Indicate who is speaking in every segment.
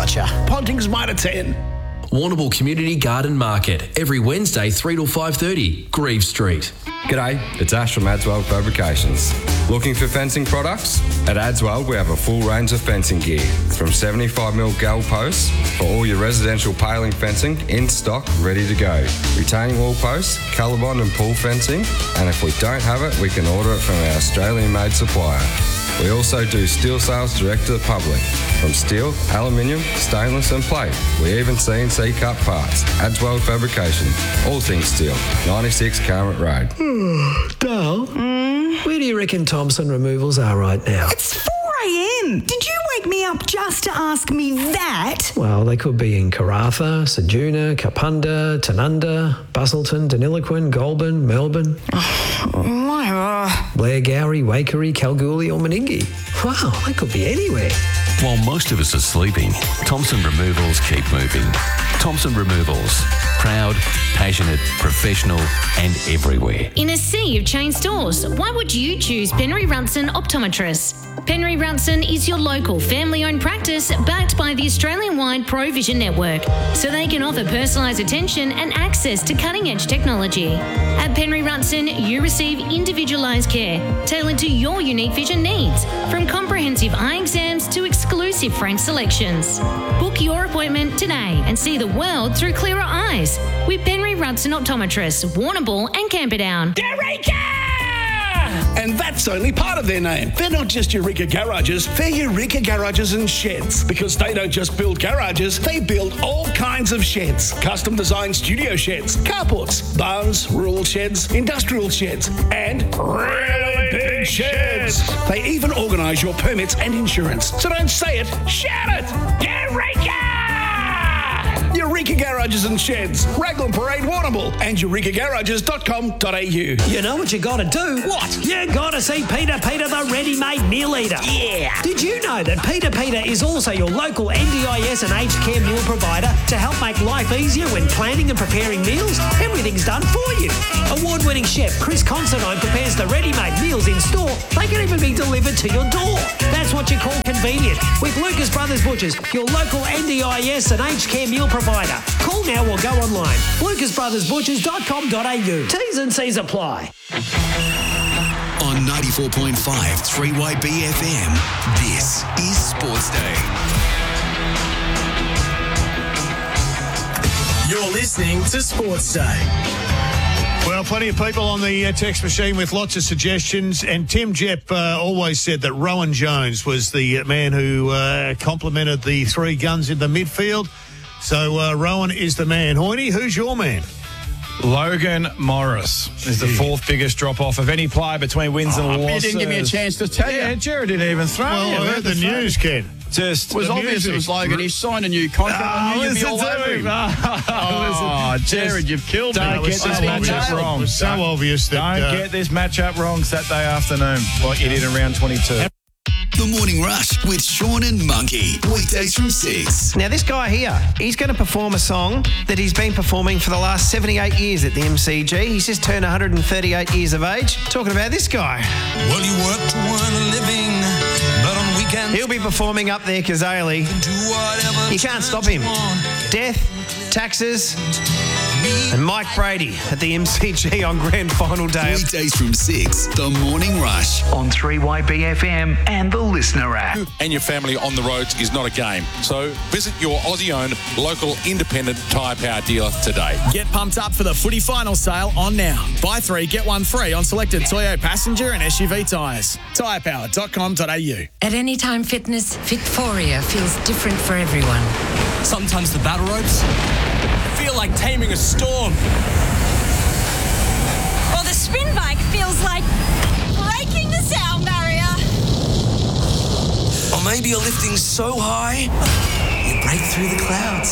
Speaker 1: Gotcha. Ponting's Mitre 10.
Speaker 2: Warrnambool Community Garden Market, every Wednesday 3 till 5:30, Grieve Street.
Speaker 3: G'day, it's Ash from Adswell Fabrications. Looking for fencing products? At Adswell, we have a full range of fencing gear, from 75mm gal posts for all your residential paling fencing in stock, ready to go. Retaining wall posts, Colorbond and pool fencing, and if we don't have it, we can order it from our Australian-made supplier. We also do steel sales direct to the public, from steel, aluminium, stainless and plate. We even CNC cut parts. Adswell Fabrication, all things steel, 96 Carmet Road.
Speaker 4: Dale, where do you reckon Thompson Removals are right now?
Speaker 5: It's 4 a.m. Did you wake me up just to ask me that?
Speaker 4: Well, they could be in Karratha, Ceduna, Kapunda, Tanunda, Busselton, Deniliquin, Goulburn, Melbourne. Blair Gowrie, Waikerie, Kalgoorlie or Meningie. Wow, they could be anywhere.
Speaker 6: While most of us are sleeping, Thompson Removals keep moving. Thompson Removals. Proud, passionate, professional and everywhere.
Speaker 7: In a sea of chain stores, why would you choose Penry Runson Optometrists? Penry Runson is your local family-owned practice backed by the Australian-wide ProVision network, so they can offer personalised attention and access to cutting-edge technology. At Penry Runson, you receive individualised care tailored to your unique vision needs, from comprehensive eye exams to exclusive frame selections. Book your appointment today and see the world through clearer eyes with Penry Runson Optometrists, Warrnambool and Camperdown.
Speaker 1: Eureka! And that's only part of their name. They're not just Eureka Garages, they're Eureka Garages and Sheds. Because they don't just build garages, they build all kinds of sheds. Custom designed studio sheds, carports, barns, rural sheds, industrial sheds, and really big sheds. They even organise your permits and insurance. So don't say it, shout it! Eureka! Eureka Garages and Sheds, Raglan Parade, Warrnambool, and eurekagarages.com.au.
Speaker 4: You know what you got to do?
Speaker 1: What?
Speaker 4: You got to see Peter the ready-made meal eater.
Speaker 1: Yeah.
Speaker 4: Did you know that Peter is also your local NDIS and aged care meal provider to help make life easier when planning and preparing meals? Everything's done for you. Award-winning chef Chris Considine prepares the ready-made meals in store. They can even be delivered to your door. That's what you call convenient. With Lucas Brothers Butchers, your local NDIS and aged care meal provider. Call now or go online. lucasbrothersbutchers.com.au. T's and C's apply.
Speaker 8: On 94.5 3YB FM, this is Sports Day.
Speaker 9: You're listening to Sports Day.
Speaker 10: Well, plenty of people on the text machine with lots of suggestions, and Tim Jepp always said that Rowan Jones was the man who complimented the three guns in the midfield. So Rowan is the man. Hoynie, who's your man?
Speaker 11: Logan Morris is the fourth biggest drop-off of any player between wins and losses.
Speaker 12: You didn't give me a chance to tell you.
Speaker 11: Yeah, Jared didn't even throw
Speaker 10: Well, I heard the news, Ken.
Speaker 12: It was obvious it was Logan. He signed a new contract. You'd be all over him.
Speaker 11: Jared, you've killed me.
Speaker 10: Don't get this matchup wrong. So obvious that...
Speaker 11: Don't get this matchup wrong Saturday afternoon like you did in round 22.
Speaker 8: The Morning Rush with Sean and Monkey. Weekdays from 6.
Speaker 13: Now, this guy here, he's going to perform a song that he's been performing for the last 78 years at the MCG. He's just turned 138 years of age. Talking about this guy.
Speaker 14: Well, you work to earn a living, but on weekends...
Speaker 13: He'll be performing up there, Kazali. You can't stop him. Death, taxes... and Mike Brady at the MCG on Grand Final Day.
Speaker 8: Weekdays from 6, The Morning Rush.
Speaker 15: On 3YB FM and the Listener app.
Speaker 16: And your family on the roads is not a game. So visit your Aussie-owned local independent tyre power dealer today.
Speaker 9: Get pumped up for the footy final sale on now. Buy 3, get 1 free on selected Toyo passenger and SUV tyres. Tyrepower.com.au.
Speaker 17: At Anytime Fitness, Fitforia feels different for everyone.
Speaker 18: Sometimes the battle ropes feel like taming a storm.
Speaker 19: Or the spin bike feels like breaking the sound barrier.
Speaker 18: Or maybe you're lifting so high, you break through the clouds.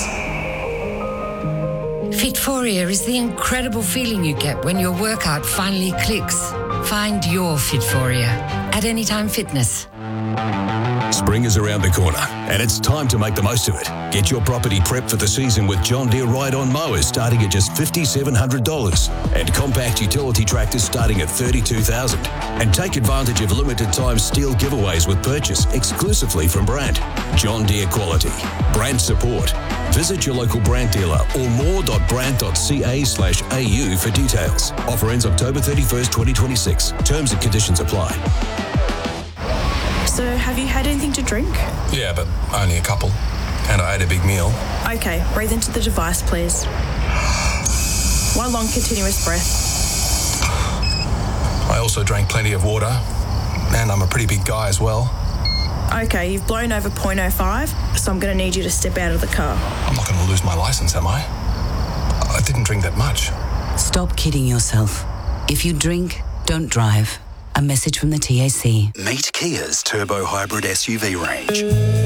Speaker 17: Fitforia is the incredible feeling you get when your workout finally clicks. Find your Fitforia at Anytime Fitness.
Speaker 20: Spring is around the corner, and it's time to make the most of it. Get your property prepped for the season with John Deere ride-on mowers starting at just $5,700 and compact utility tractors starting at $32,000. And take advantage of limited-time steel giveaways with purchase exclusively from Brandt. John Deere quality. Brandt support. Visit your local Brandt dealer or more.brandt.ca/au for details. Offer ends October 31st, 2026. Terms and conditions apply.
Speaker 21: So, have you had anything to drink?
Speaker 22: Yeah, but only a couple. And I ate a big meal.
Speaker 21: Okay, breathe into the device, please. 1 long continuous breath.
Speaker 22: I also drank plenty of water, and I'm a pretty big guy as well.
Speaker 21: Okay, you've blown over 0.05, so I'm going to need you to step out of the car.
Speaker 22: I'm not going to lose my license, am I? I didn't drink that much.
Speaker 23: Stop kidding yourself. If you drink, don't drive. A message from the TAC.
Speaker 24: Meet Kia's Turbo Hybrid SUV range.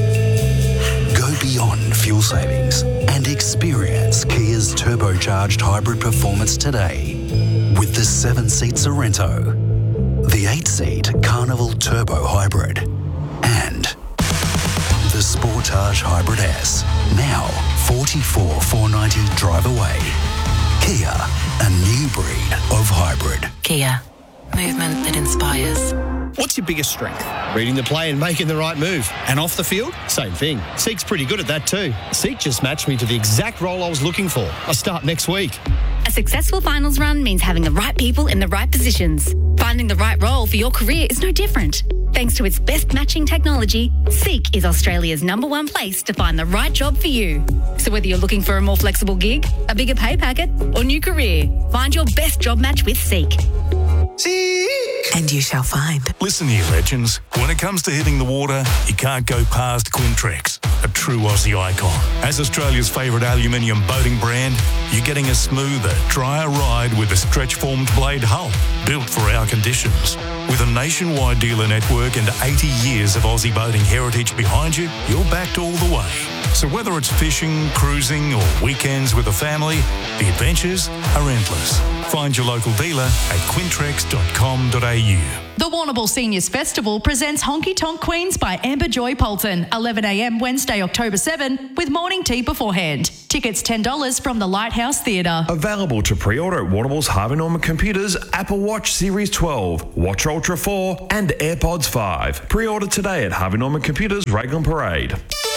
Speaker 24: Go beyond fuel savings and experience Kia's turbocharged hybrid performance today with the 7-seat Sorento, the 8-seat Carnival Turbo Hybrid, and the Sportage Hybrid S. Now, $44,490 drive away. Kia, a new breed of hybrid.
Speaker 23: Kia. Movement that inspires.
Speaker 25: What's your biggest strength? Reading the play and making the right move. And off the field? Same thing. Seek's pretty good at that too. Seek just matched me to the exact role I was looking for. I start next week.
Speaker 26: A successful finals run means having the right people in the right positions. Finding the right role for your career is no different. Thanks to its best matching technology, Seek is Australia's #1 place to find the right job for you. So whether you're looking for a more flexible gig, a bigger pay packet, or new career, find your best job match with Seek.
Speaker 23: Seek! And you shall find.
Speaker 27: Listen here, legends. When it comes to hitting the water, you can't go past Quintrex, a true Aussie icon. As Australia's favourite aluminium boating brand, you're getting a smoother, drier ride with a stretch-formed blade hull, built for our conditions. With a nationwide dealer network and 80 years of Aussie boating heritage behind you, you're backed all the way. So whether it's fishing, cruising or weekends with the family, the adventures are endless. Find your local dealer at quintrex.com.au.
Speaker 28: The Warrnambool Seniors Festival presents Honky Tonk Queens by Amber Joy Polton, 11 a.m. Wednesday, October 7, with morning tea beforehand. Tickets $10 from the Lighthouse Theatre.
Speaker 29: Available to pre-order at Warrnambool's Harvey Norman Computers, Apple Watch Series 12, Watch Ultra 4 and AirPods 5. Pre-order today at Harvey Norman Computers, Raglan Parade.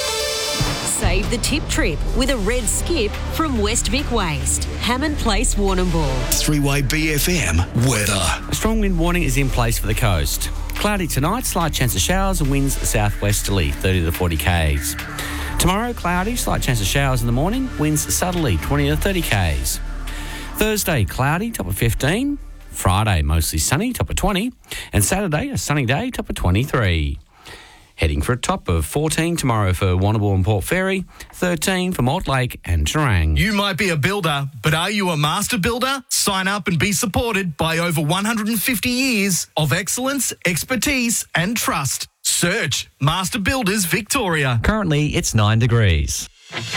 Speaker 30: Save the tip trip with a red skip from West Vic Waste. Hammond Place, Warrnambool.
Speaker 8: 3-Way BFM weather.
Speaker 31: A strong wind warning is in place for the coast. Cloudy tonight, slight chance of showers and winds southwesterly, 30 to 40 k's. Tomorrow, cloudy, slight chance of showers in the morning, winds southerly, 20 to 30 k's. Thursday, cloudy, top of 15. Friday, mostly sunny, top of 20. And Saturday, a sunny day, top of 23. Heading for a top of 14 tomorrow for Warrnambool and Port Fairy, 13 for Mortlake and Terang.
Speaker 32: You might be a builder, but are you a master builder? Sign up and be supported by over 150 years of excellence, expertise and trust. Search Master Builders Victoria.
Speaker 33: Currently, it's 9 degrees.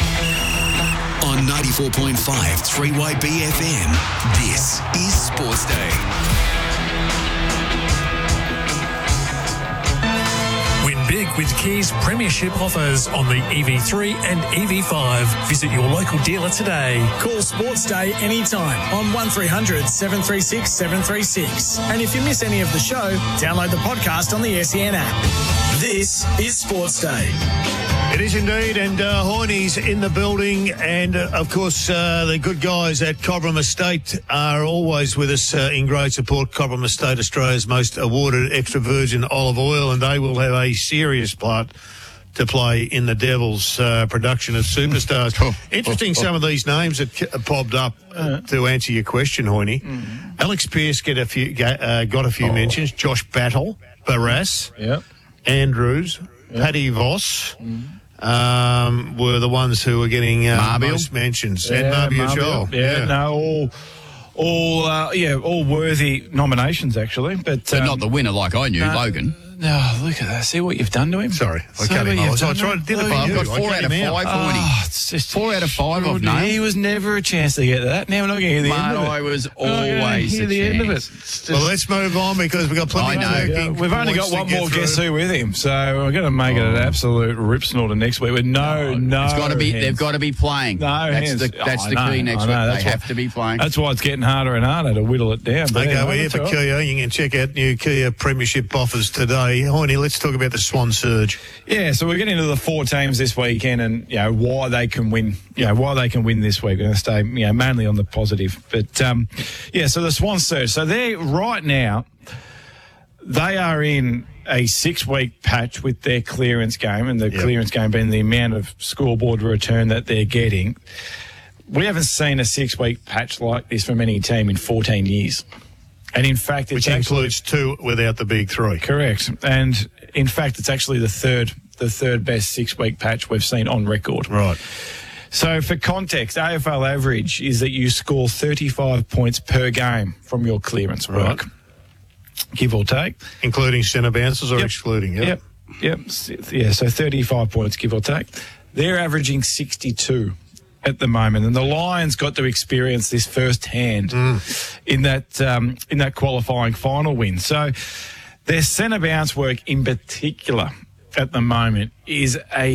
Speaker 8: On 94.5 3-Way BFM, this is Sports Day.
Speaker 34: Big with Kia's premiership offers on the EV3 and EV5. Visit your local dealer today.
Speaker 9: Call Sports Day anytime on 1300 736 736. And if you miss any of the show, download the podcast on the SEN app. This is Sports Day.
Speaker 10: It is indeed, and Horny's in the building, and of course the good guys at Cobram Estate are always with us in great support. Cobram Estate, Australia's most awarded extra virgin olive oil, and they will have a serious part to play in the Devils' production of Superstars. Interesting, some of these names that popped up to answer your question, Horny. Alex Pearce got a few mentions. Josh Battle, Barras, Andrews, Paddy Voss. Were the ones who were getting most mentions. And Marbia Joel.
Speaker 11: All worthy nominations, actually. But
Speaker 12: not the winner like I knew, Logan.
Speaker 11: No, look at that. See what you've done to him?
Speaker 10: Sorry, I cut him. I was trying to did it.
Speaker 12: I've got 4 out of 5 already.
Speaker 11: It's just
Speaker 12: 4 out of 5 I've known.
Speaker 11: He was never a chance to get that. Now we're not going to hear the end of it.
Speaker 12: I was always
Speaker 11: the end of it.
Speaker 10: Well, let's move on because we've got plenty of working.
Speaker 11: We've only got one more Guess Who with him, so we're going to make it an absolute rip snorter next week with no.
Speaker 12: It's got to be.
Speaker 11: hands.
Speaker 12: They've got to be playing.
Speaker 11: No
Speaker 12: that's
Speaker 11: hands.
Speaker 12: That's the key next week. They have to be playing.
Speaker 11: That's why it's getting harder and harder to whittle it down. But
Speaker 10: Okay, we're here for Kia. You can check out new Kia Premiership offers today. Hoyne, let's talk about the Swan Surge.
Speaker 11: Yeah, so we're getting into the 4 teams this weekend, and why they can win. Why they can win this week. We're going to stay mainly on the positive, but so the Swan Surge. So they're right now. They are in a 6-week patch with their clearance game, and the clearance game being the amount of scoreboard return that they're getting. We haven't seen a 6-week patch like this from any team in 14 years. And in fact,
Speaker 10: which includes 2 without the big 3.
Speaker 11: Correct. And in fact, it's actually the third best 6-week patch we've seen on record.
Speaker 10: Right.
Speaker 11: So for context, AFL average is that you score 35 points per game from your clearance work. Right. Give or take.
Speaker 10: Including centre bounces or excluding?
Speaker 11: Yep. Yeah, so 35 points, give or take. They're averaging 62 at the moment, and the Lions got to experience this firsthand in that qualifying final win. So their centre bounce work in particular at the moment is a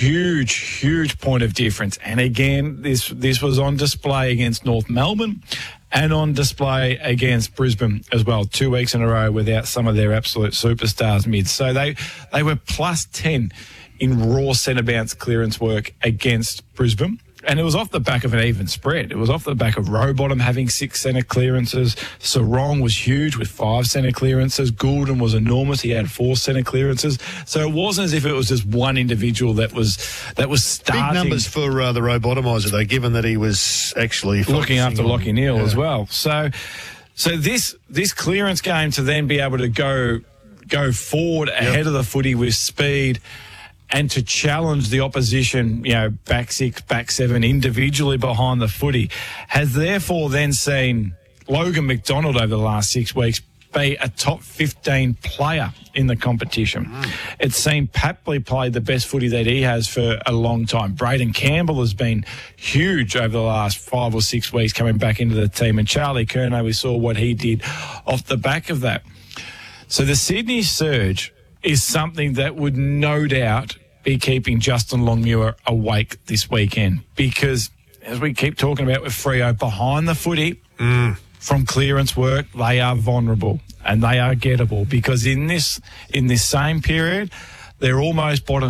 Speaker 11: huge point of difference. And again, this was on display against North Melbourne and on display against Brisbane as well, 2 weeks in a row without some of their absolute superstars mid. So they were plus 10 in raw centre bounce clearance work against Brisbane. And it was off the back of an even spread. It was off the back of Rowbottom having 6 centre clearances. Sarong was huge with 5 centre clearances. Goulden was enormous. He had 4 centre clearances. So it wasn't as if it was just one individual that was starting.
Speaker 10: Big numbers for the Rowbottomizer, though, given that he was actually
Speaker 11: looking after Lachie Neale as well. So this clearance game to then be able to go forward ahead of the footy with speed and to challenge the opposition, back 6, back 7, individually behind the footy, has therefore then seen Logan McDonald over the last 6 weeks be a top 15 player in the competition. It's seen Papley play the best footy that he has for a long time. Braden Campbell has been huge over the last 5 or 6 weeks coming back into the team. And Charlie Curnow, we saw what he did off the back of that. So the Sydney Surge is something that would no doubt be keeping Justin Longmuir awake this weekend, because as we keep talking about with Freo, behind the footy from clearance work, they are vulnerable and they are gettable, because in this same period they're almost bottom